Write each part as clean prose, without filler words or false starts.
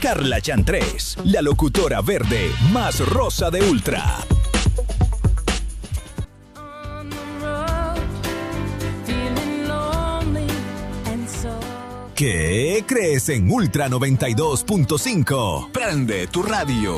Carla Chantrés, la locutora verde más rosa de Ultra. ¿Qué crees en Ultra 92.5? Prende tu radio.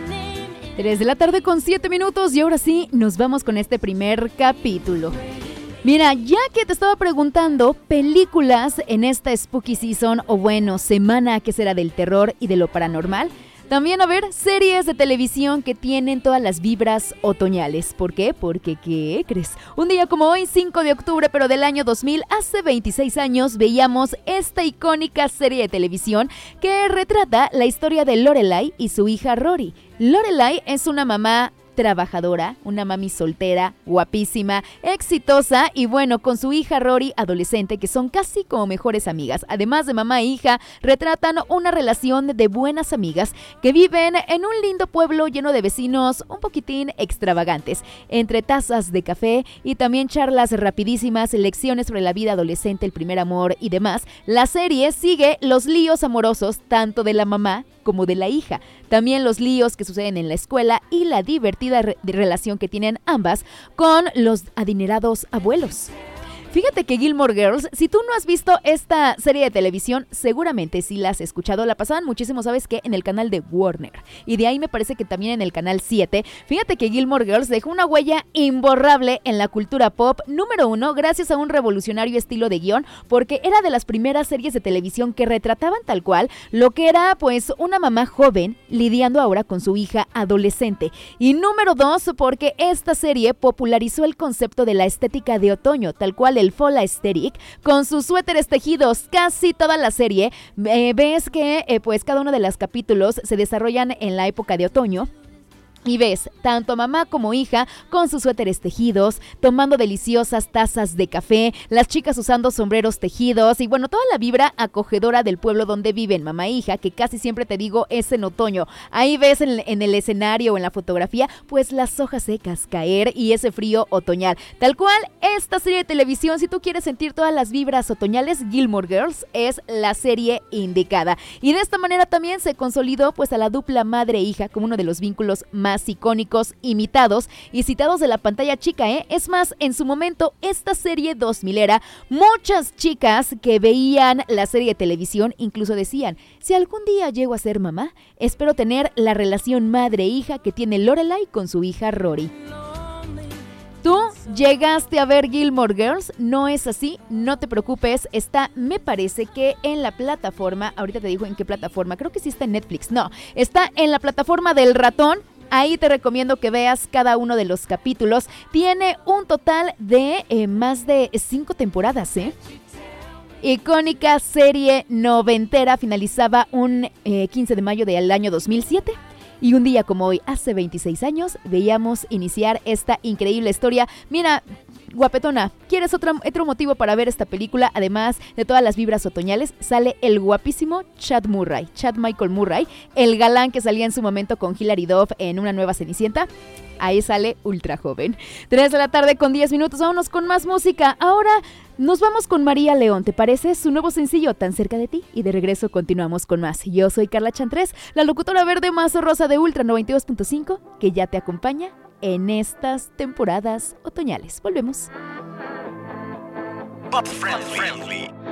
3 de la tarde con 7 minutos y ahora sí, nos vamos con este primer capítulo. Mira, ya que te estaba preguntando películas en esta Spooky Season o bueno, semana que será del terror y de lo paranormal, también a ver series de televisión que tienen todas las vibras otoñales. ¿Por qué? Porque, ¿qué crees? Un día como hoy, 5 de octubre, pero del año 2000, hace 26 años, veíamos esta icónica serie de televisión que retrata la historia de Lorelai y su hija Rory. Lorelai es una mamá trabajadora, una mami soltera, guapísima, exitosa y bueno, con su hija Rory, adolescente, que son casi como mejores amigas. Además de mamá e hija, retratan una relación de buenas amigas que viven en un lindo pueblo lleno de vecinos un poquitín extravagantes. Entre tazas de café y también charlas rapidísimas, lecciones sobre la vida adolescente, el primer amor y demás, la serie sigue los líos amorosos tanto de la mamá como de la hija. También los líos que suceden en la escuela y la divertida relación que tienen ambas con los adinerados abuelos. Fíjate que Gilmore Girls, si tú no has visto esta serie de televisión, seguramente sí la has escuchado. La pasaban muchísimo, ¿sabes qué? En el canal de Warner. Y de ahí me parece que también en el canal 7. Fíjate que Gilmore Girls dejó una huella imborrable en la cultura pop. Número 1, gracias a un revolucionario estilo de guión, porque era de las primeras series de televisión que retrataban tal cual lo que era pues una mamá joven lidiando ahora con su hija adolescente. Y número 2, porque esta serie popularizó el concepto de la estética de otoño, tal cual el fall aesthetic, con sus suéteres tejidos. Casi toda la serie ves que pues cada uno de los capítulos se desarrollan en la época de otoño. Y ves tanto a mamá como hija con sus suéteres tejidos, tomando deliciosas tazas de café, las chicas usando sombreros tejidos y bueno, toda la vibra acogedora del pueblo donde viven mamá e hija, que casi siempre te digo es en otoño. Ahí ves en el escenario o en la fotografía, pues las hojas secas caer y ese frío otoñal. Tal cual, esta serie de televisión, si tú quieres sentir todas las vibras otoñales, Gilmore Girls es la serie indicada. Y de esta manera también se consolidó pues a la dupla madre-hija como uno de los vínculos más icónicos, imitados y citados de la pantalla chica, ¿eh? Es más, en su momento, esta serie 2000era, muchas chicas que veían la serie de televisión incluso decían, si algún día llego a ser mamá, espero tener la relación madre-hija que tiene Lorelai con su hija Rory. ¿Tú llegaste a ver Gilmore Girls? ¿No es así? No te preocupes, está, me parece que en la plataforma, ahorita te digo en qué plataforma, creo que sí está en Netflix, no, está en la plataforma del ratón. Ahí te recomiendo que veas cada uno de los capítulos. Tiene un total de más de 5 temporadas, ¿eh? Icónica serie noventera, finalizaba un 15 de mayo del año 2007. Y un día como hoy, hace 26 años, veíamos iniciar esta increíble historia. Mira, guapetona, ¿quieres otro motivo para ver esta película? Además de todas las vibras otoñales, sale el guapísimo Chad Michael Murray, el galán que salía en su momento con Hilary Duff en Una Nueva Cenicienta. Ahí sale ultra joven. 3 de la tarde con 10 minutos, vámonos con más música. Ahora nos vamos con María León, ¿te parece? Su nuevo sencillo, Tan cerca de ti. Y de regreso continuamos con más. Yo soy Carla Chantrés, la locutora verde más rosa de Ultra 92.5, que ya te acompaña en estas temporadas otoñales. Volvemos. Pop friendly.